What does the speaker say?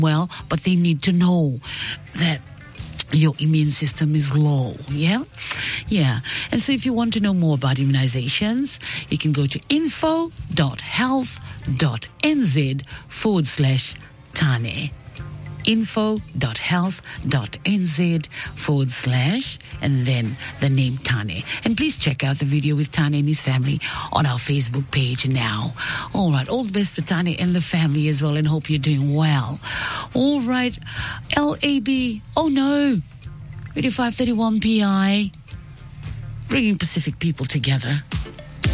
well, but they need to know that your immune system is low. Yeah. And so if you want to know more about immunizations, you can go to info.health.nz/Tane. info.health.nz/ and then the name Tane. And please check out the video with Tane and his family on our Facebook page now. All right, all the best to Tane and the family as well, and hope you're doing well. All right, LAB, oh no, Radio 531 PI, bringing Pacific people together.